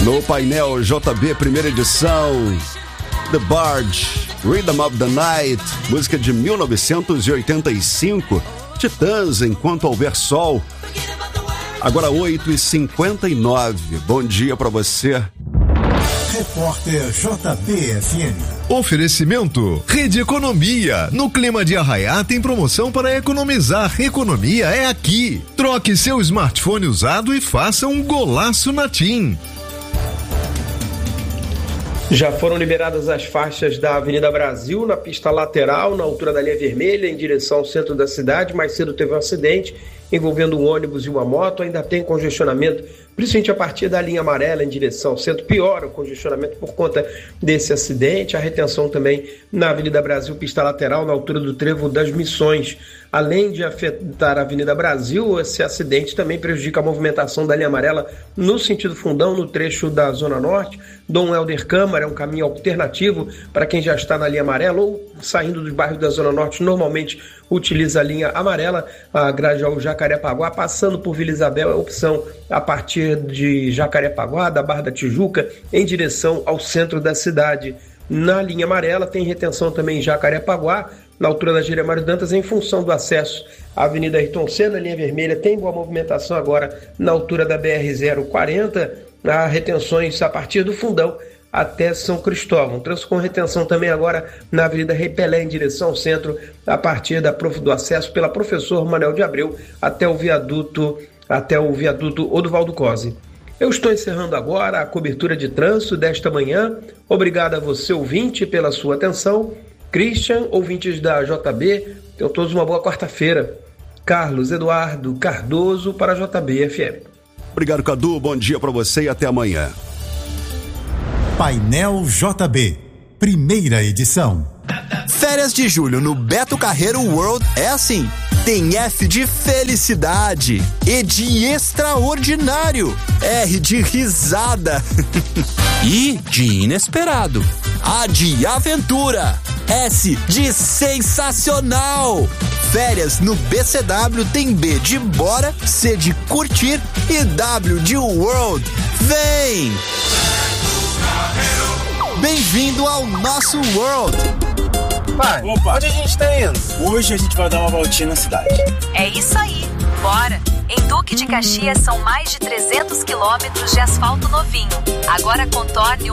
No painel JB, primeira edição, The Barge, Rhythm of the Night, música de 1985, Titãs, Enquanto Houver Sol. Agora 8h59, bom dia pra você. Repórter JB-FM. Oferecimento Rede Economia. No clima de Arraiá tem promoção para economizar. Economia é aqui. Troque seu smartphone usado e faça um golaço na TIM. Já foram liberadas as faixas da Avenida Brasil na pista lateral, na altura da linha vermelha, em direção ao centro da cidade. Mais cedo teve um acidente envolvendo um ônibus e uma moto. Ainda tem congestionamento, principalmente a partir da linha amarela em direção ao centro. Piora o congestionamento por conta desse acidente. A retenção também na Avenida Brasil, pista lateral, na altura do Trevo das Missões. Além de afetar a Avenida Brasil, esse acidente também prejudica a movimentação da linha amarela no sentido fundão, no trecho da Zona Norte. Dom Helder Câmara é um caminho alternativo para quem já está na linha amarela ou saindo dos bairros da Zona Norte, normalmente utiliza a linha amarela. A Grajaú Jacarepaguá, passando por Vila Isabel, é a opção a partir de Jacarepaguá, da Barra da Tijuca, em direção ao centro da cidade. Na linha amarela tem retenção também em Jacarepaguá, na altura da Jeremário Dantas, em função do acesso à Avenida Ayrton Senna. A linha vermelha tem boa movimentação agora na altura da BR-040, há retenções a partir do Fundão até São Cristóvão. Trânsito com retenção também agora na Avenida Rei Pelé, em direção ao centro, a partir do acesso pela Professor Manuel de Abreu até o viaduto Oduvaldo Cosi. Eu estou encerrando agora a cobertura de trânsito desta manhã. Obrigado a você, ouvinte, pela sua atenção. Christian, ouvintes da JB, tenham todos uma boa quarta-feira. Carlos Eduardo Cardoso para a JB-FM. Obrigado, Cadu, bom dia para você e até amanhã. Painel JB, primeira edição. Férias de julho no Beto Carreiro World é assim. Tem F de felicidade, E de extraordinário, R de risada, I de inesperado, A de aventura, S de sensacional. Férias no BCW tem B de bora, C de curtir e W de world. Vem! Bem-vindo ao nosso world. Pai, onde a gente tá indo? Hoje a gente vai dar uma voltinha na cidade. É isso aí, bora! Em Duque de Caxias são mais de 300 quilômetros de asfalto novinho. Agora contorne